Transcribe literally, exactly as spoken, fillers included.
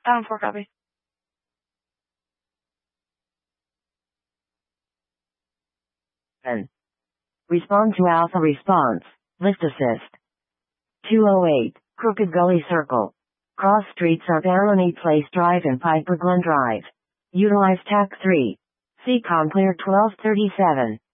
Down four copy. And respond to Alpha response. Lift assist. two oh eight, Crooked Gully Circle. Cross streets are Barony Place Drive and Piper Glen Drive. Utilize T A C three. C COM clear twelve thirty-seven.